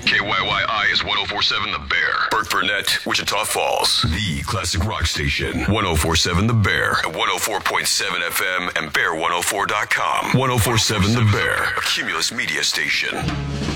KYYI is 104.7 The Bear. Burke Burnett, Wichita Falls. The classic rock station. 104.7 The Bear. At 104.7 FM and Bear104.com. 104.7 The Bear. A Cumulus media station.